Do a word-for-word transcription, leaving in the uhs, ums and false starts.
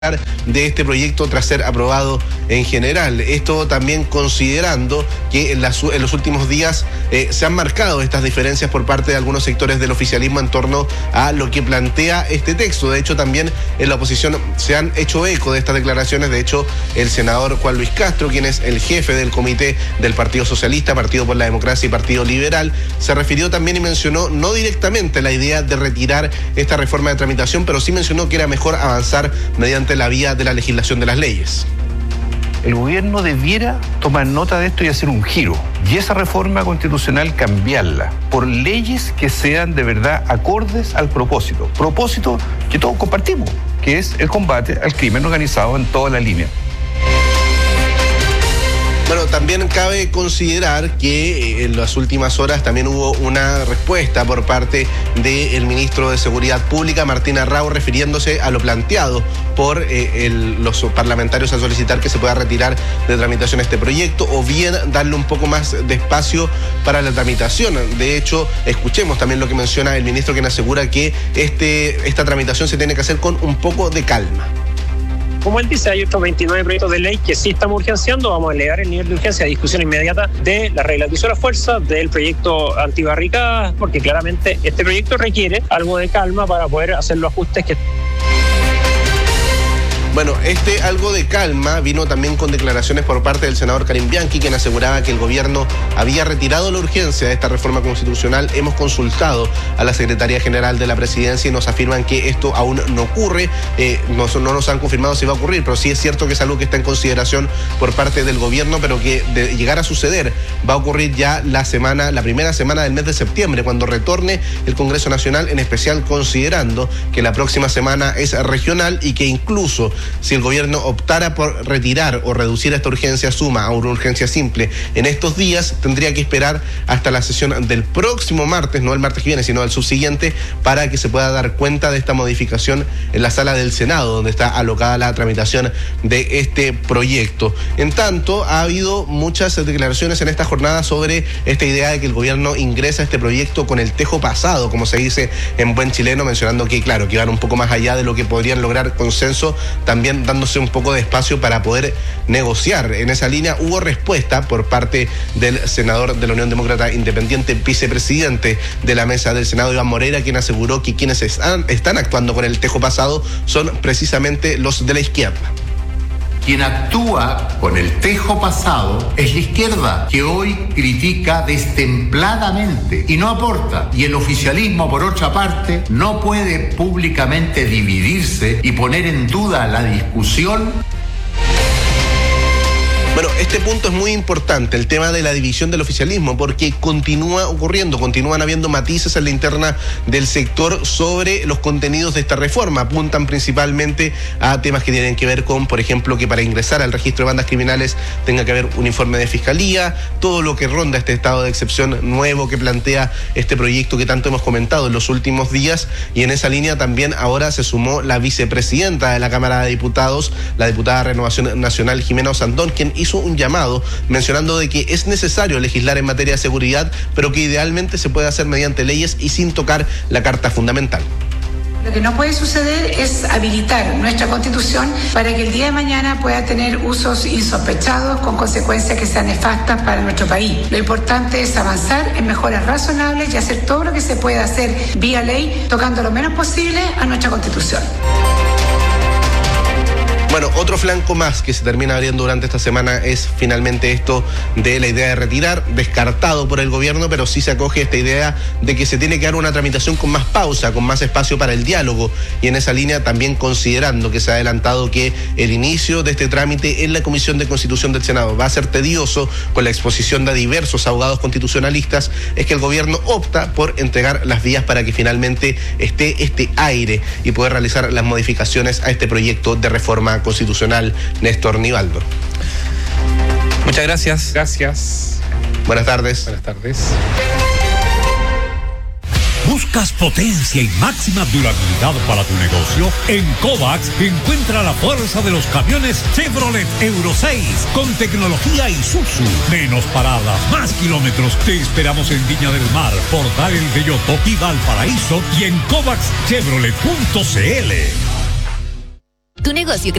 de este proyecto tras ser aprobado en general. Esto también considerando que en, las, en los últimos días eh, se han marcado estas diferencias por parte de algunos sectores del oficialismo en torno a lo que plantea este texto. De hecho, también en la oposición se han hecho eco de estas declaraciones. De hecho, el senador Juan Luis Castro, quien es el jefe del comité del Partido Socialista, Partido por la Democracia y Partido Liberal, se refirió también y mencionó no directamente la idea de retirar esta reforma de tramitación, pero sí mencionó que era mejor avanzar mediante la vía de la legislación de las leyes. El gobierno debiera tomar nota de esto y hacer un giro. Y esa reforma constitucional cambiarla por leyes que sean de verdad acordes al propósito. Propósito que todos compartimos, que es el combate al crimen organizado en toda la línea. Bueno, también cabe considerar que en las últimas horas también hubo una respuesta por parte del ministro de Seguridad Pública, Martín Arrau, refiriéndose a lo planteado por eh, el, los parlamentarios a solicitar que se pueda retirar de tramitación este proyecto o bien darle un poco más de espacio para la tramitación. De hecho, escuchemos también lo que menciona el ministro, quien asegura que este, esta tramitación se tiene que hacer con un poco de calma. Como él dice, hay otros veintinueve proyectos de ley que sí estamos urgenciando. Vamos a elevar el nivel de urgencia a discusión inmediata de la regla de uso de la fuerza, del proyecto antibarricadas, porque claramente este proyecto requiere algo de calma para poder hacer los ajustes que... Bueno, este algo de calma vino también con declaraciones por parte del senador Karim Bianchi, quien aseguraba que el gobierno había retirado la urgencia de esta reforma constitucional. Hemos consultado a la Secretaría General de la Presidencia y nos afirman que esto aún no ocurre, eh, no, no nos han confirmado si va a ocurrir, pero sí es cierto que es algo que está en consideración por parte del gobierno, pero que de llegar a suceder va a ocurrir ya la semana, la primera semana del mes de septiembre, cuando retorne el Congreso Nacional, en especial considerando que la próxima semana es regional y que incluso si el gobierno optara por retirar o reducir esta urgencia suma a una urgencia simple en estos días, tendría que esperar hasta la sesión del próximo martes, no el martes que viene, sino el subsiguiente, para que se pueda dar cuenta de esta modificación en la sala del Senado, donde está alocada la tramitación de este proyecto. En tanto, ha habido muchas declaraciones en esta jornada sobre esta idea de que el gobierno ingresa a este proyecto con el tejo pasado, como se dice en buen chileno, mencionando que, claro, que van un poco más allá de lo que podrían lograr consenso, también dándose un poco de espacio para poder negociar. En esa línea hubo respuesta por parte del senador de la Unión Demócrata Independiente, vicepresidente de la mesa del Senado, Iván Moreira, quien aseguró que quienes están, están actuando con el tejo pasado son precisamente los de la izquierda. Quien actúa con el tejo pasado es la izquierda, que hoy critica destempladamente y no aporta. Y el oficialismo, por otra parte, no puede públicamente dividirse y poner en duda la discusión. Bueno, este punto es muy importante, el tema de la división del oficialismo, porque continúa ocurriendo, continúan habiendo matices en la interna del sector sobre los contenidos de esta reforma. Apuntan principalmente a temas que tienen que ver con, por ejemplo, que para ingresar al registro de bandas criminales tenga que haber un informe de fiscalía, todo lo que ronda este estado de excepción nuevo que plantea este proyecto que tanto hemos comentado en los últimos días. Y en esa línea también ahora se sumó la vicepresidenta de la Cámara de Diputados, la diputada de Renovación Nacional, Jimena Osandón, quien hizo un llamado mencionando de que es necesario legislar en materia de seguridad, pero que idealmente se puede hacer mediante leyes y sin tocar la Carta Fundamental. Lo que no puede suceder es habilitar nuestra Constitución para que el día de mañana pueda tener usos insospechados con consecuencias que sean nefastas para nuestro país. Lo importante es avanzar en mejoras razonables y hacer todo lo que se pueda hacer vía ley, tocando lo menos posible a nuestra Constitución. Bueno, otro flanco más que se termina abriendo durante esta semana es finalmente esto de la idea de retirar, descartado por el gobierno, pero sí se acoge esta idea de que se tiene que dar una tramitación con más pausa, con más espacio para el diálogo, y en esa línea también considerando que se ha adelantado que el inicio de este trámite en la Comisión de Constitución del Senado va a ser tedioso con la exposición de diversos abogados constitucionalistas, es que el gobierno opta por entregar las vías para que finalmente esté este aire y poder realizar las modificaciones a este proyecto de reforma constitucional. Néstor Nivaldo. Muchas gracias. Gracias. Buenas tardes. Buenas tardes. ¿Buscas potencia y máxima durabilidad para tu negocio? En Kovacs encuentra la fuerza de los camiones Chevrolet Euro seis con tecnología Isuzu. Menos paradas, más kilómetros. Te esperamos en Viña del Mar, Portal El Belloto y Valparaíso y en kovacs chevrolet punto c l. Tu negocio